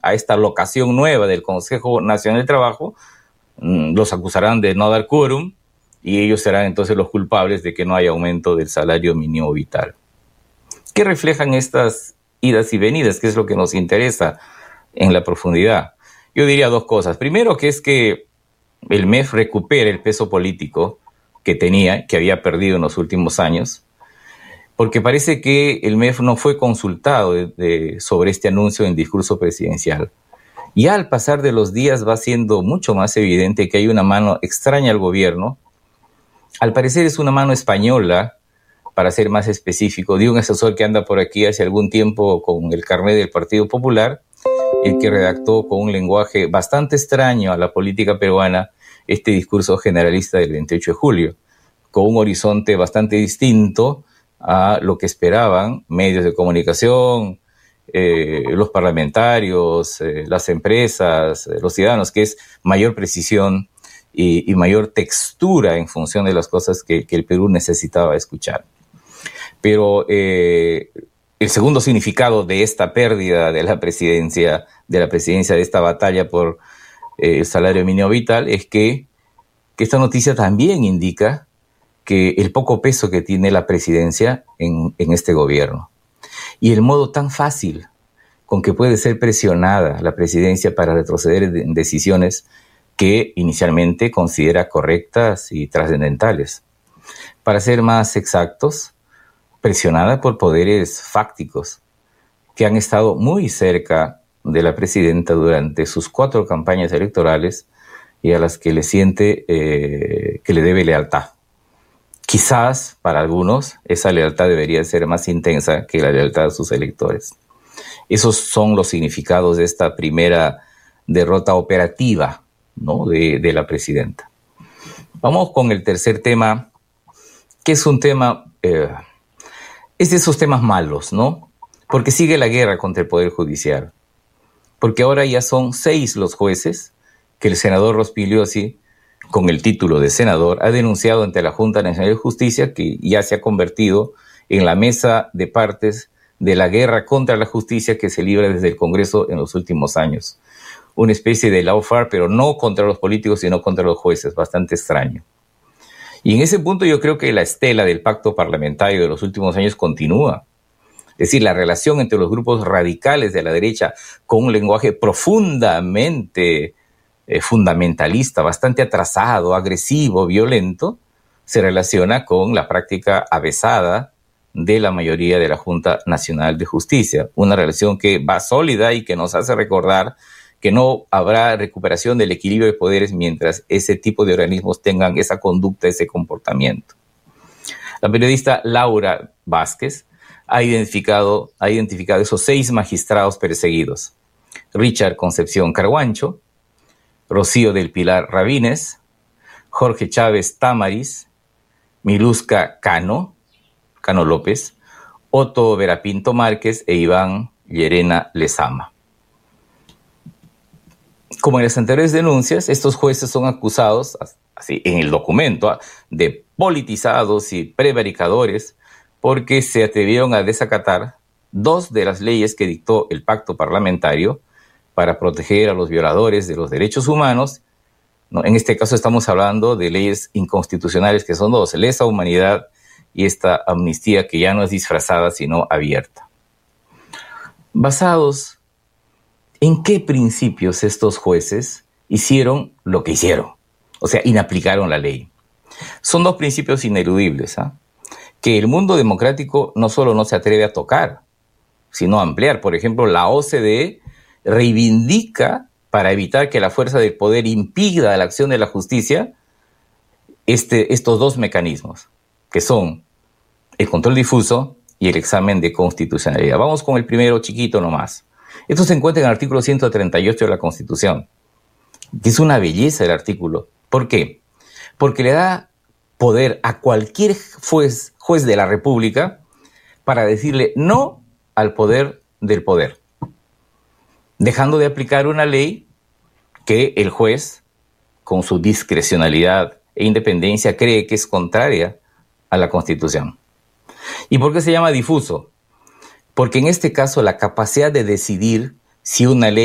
a esta locación nueva del Consejo Nacional del Trabajo, los acusarán de no dar quórum y ellos serán entonces los culpables de que no haya aumento del salario mínimo vital. ¿Qué reflejan estas idas y venidas? ¿Qué es lo que nos interesa en la profundidad? Yo diría dos cosas. Primero, que es que el MEF recupere el peso político que tenía, que había perdido en los últimos años, porque parece que el MEF no fue consultado sobre este anuncio en discurso presidencial. Y al pasar de los días va siendo mucho más evidente que hay una mano extraña al gobierno. Al parecer es una mano española, para ser más específico, de un asesor que anda por aquí hace algún tiempo con el carnet del Partido Popular, el que redactó con un lenguaje bastante extraño a la política peruana este discurso generalista del 28 de julio, con un horizonte bastante distinto a lo que esperaban medios de comunicación, los parlamentarios, las empresas, los ciudadanos, que es mayor precisión y mayor textura en función de las cosas que el Perú necesitaba escuchar. Pero el segundo significado de esta pérdida de la presidencia, de esta batalla por el salario mínimo vital, es que esta noticia también indica que el poco peso que tiene la presidencia en este gobierno y el modo tan fácil con que puede ser presionada la presidencia para retroceder en decisiones que inicialmente considera correctas y trascendentales. Para ser más exactos, presionada por poderes fácticos que han estado muy cerca de la presidenta durante sus 4 campañas electorales y a las que le siente que le debe lealtad. Quizás para algunos esa lealtad debería ser más intensa que la lealtad a sus electores. Esos son los significados de esta primera derrota operativa, ¿no?, de la presidenta. Vamos con el tercer tema, que es un tema, es de esos temas malos, ¿no? Porque sigue la guerra contra el Poder Judicial. Porque ahora ya son 6 los jueces que el senador Rospigliosi, con el título de senador, ha denunciado ante la Junta Nacional de Justicia, que ya se ha convertido en la mesa de partes de la guerra contra la justicia que se libra desde el Congreso en los últimos años. Una especie de lawfare, pero no contra los políticos, sino contra los jueces, bastante extraño. Y en ese punto yo creo que la estela del pacto parlamentario de los últimos años continúa. Es decir, la relación entre los grupos radicales de la derecha con un lenguaje profundamente fundamentalista, bastante atrasado, agresivo, violento, se relaciona con la práctica avesada de la mayoría de la Junta Nacional de Justicia. Una relación que va sólida y que nos hace recordar que no habrá recuperación del equilibrio de poderes mientras ese tipo de organismos tengan esa conducta, ese comportamiento. La periodista Laura Vázquez ha identificado esos 6 magistrados perseguidos: Richard Concepción Carguancho, Rocío del Pilar Rabines, Jorge Chávez Tamariz, Miluska Cano López, Otto Verapinto Márquez e Iván Llerena Lezama. Como en las anteriores denuncias, estos jueces son acusados, así en el documento, de politizados y prevaricadores porque se atrevieron a desacatar 2 de las leyes que dictó el pacto parlamentario para proteger a los violadores de los derechos humanos. ¿No? En este caso estamos hablando de leyes inconstitucionales que son 2, lesa humanidad y esta amnistía que ya no es disfrazada sino abierta. Basados en qué principios estos jueces hicieron lo que hicieron, o sea, inaplicaron la ley. Son 2 principios ineludibles, que el mundo democrático no solo no se atreve a tocar, sino a ampliar. Por ejemplo, la OCDE reivindica, para evitar que la fuerza del poder impida la acción de la justicia, estos 2 mecanismos, que son el control difuso y el examen de constitucionalidad. Vamos con el primero, chiquito nomás. Esto se encuentra en el artículo 138 de la Constitución, que es una belleza el artículo. ¿Por qué? Porque le da poder a cualquier juez de la República para decirle no al poder del poder, dejando de aplicar una ley que el juez, con su discrecionalidad e independencia, cree que es contraria a la Constitución. ¿Y por qué se llama difuso? Porque en este caso la capacidad de decidir si una ley